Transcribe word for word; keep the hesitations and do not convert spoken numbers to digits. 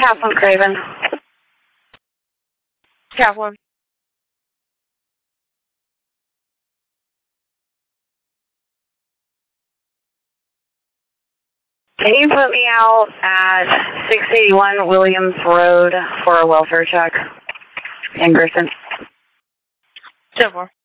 Catherine Craven. Catherine. Can you put me out at six eighty-one Williams Road for a welfare check in Gerson? Silver.